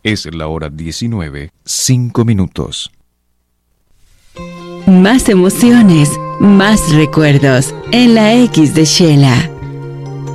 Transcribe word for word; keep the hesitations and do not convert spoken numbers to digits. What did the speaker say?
Es la hora diecinueve, cinco minutos. Más emociones, más recuerdos en la X de Shela.